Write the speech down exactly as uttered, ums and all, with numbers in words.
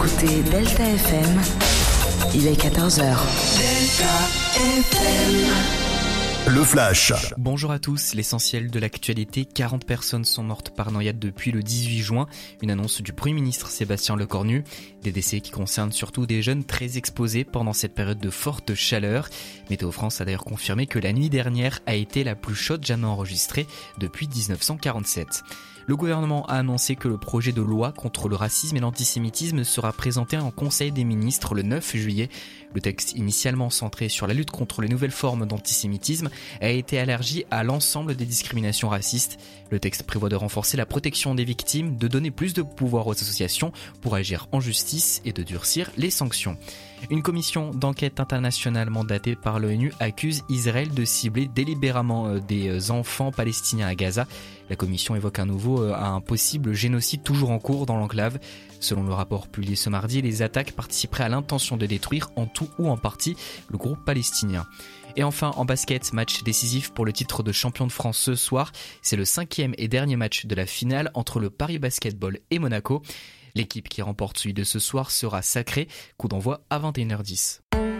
écoutez Delta F M, il est quatorze heures. Delta F M. Le Flash. Bonjour à tous, l'essentiel de l'actualité, quarante personnes sont mortes par noyade depuis le dix-huit juin, une annonce du Premier ministre Sébastien Lecornu. Des décès qui concernent surtout des jeunes très exposés pendant cette période de forte chaleur. Météo France a d'ailleurs confirmé que la nuit dernière a été la plus chaude jamais enregistrée depuis dix-neuf cent quarante-sept. Le gouvernement a annoncé que le projet de loi contre le racisme et l'antisémitisme sera présenté en Conseil des ministres le neuf juillet. Le texte, initialement centré sur la lutte contre les nouvelles formes d'antisémitisme, a été élargi à l'ensemble des discriminations racistes. Le texte prévoit de renforcer la protection des victimes, de donner plus de pouvoir aux associations pour agir en justice et de durcir les sanctions. Une commission d'enquête internationale mandatée par l'ONU accuse Israël de cibler délibérément des enfants palestiniens à Gaza. La commission évoque à nouveau un possible génocide toujours en cours dans l'enclave. Selon le rapport publié ce mardi, les attaques participeraient à l'intention de détruire en tout ou en partie le groupe palestinien. Et enfin, en basket, match décisif pour le titre de champion de France ce soir. C'est le cinquième et dernier match de la finale entre le Paris Basketball et Monaco. L'équipe qui remporte celui de ce soir sera sacrée. Coup d'envoi à vingt et une heures dix.